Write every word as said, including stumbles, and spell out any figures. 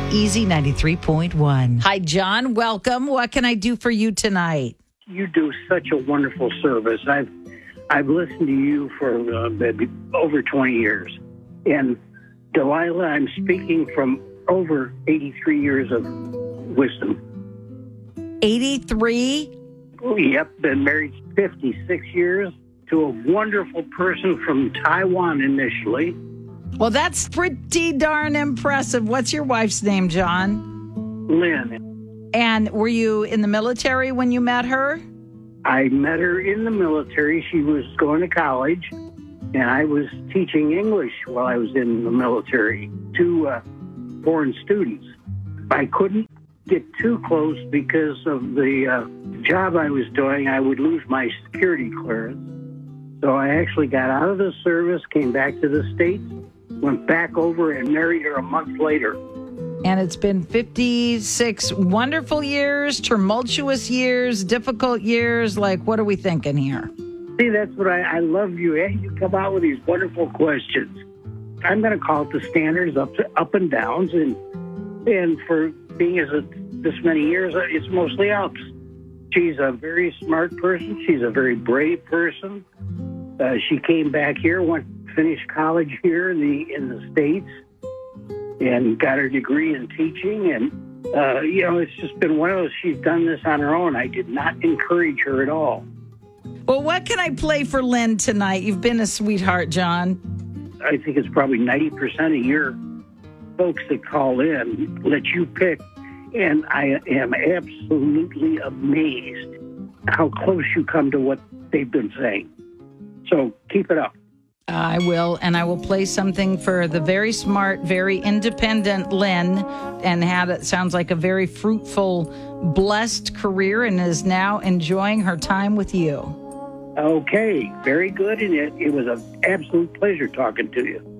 Easy ninety-three point one. Hi, John. Welcome. What can I do for you tonight? You do such a wonderful service. I've I've listened to you for uh, maybe over twenty years. And Delilah, I'm speaking from over eighty-three years of wisdom. eighty-three? Yep, been married fifty-six years to a wonderful person from Taiwan initially. Well, that's pretty darn impressive. What's your wife's name, John? Lynn. And were you in the military when you met her? I met her in the military. She was going to college, and I was teaching English while I was in the military to uh, foreign students. I couldn't get too close because of the uh, job I was doing. I would lose my security clearance. So I actually got out of the service, came back to the States, went back over and married her a month later. And it's been fifty-six wonderful years, tumultuous years, difficult years. Like, what are we thinking here? See, that's what I, I love you. Eh? You come out with these wonderful questions. I'm going to call it the standards, up to, up and downs. And and for being as a, this many years, it's mostly ups. She's a very smart person. She's a very brave person. Uh, she came back here, went finished college here in the in the States, and got her degree in teaching. And, uh, you know, it's just been one of those, she's done this on her own. I did not encourage her at all. Well, what can I play for Lynn tonight? You've been a sweetheart, John. I think it's probably ninety percent of your folks that call in let you pick. And I am absolutely amazed how close you come to what they've been saying. So keep it up. I will, and I will play something for the very smart, very independent Lynn, and had it sounds like a very fruitful, blessed career, and is now enjoying her time with you. Okay, very good, and it, it was an absolute pleasure talking to you.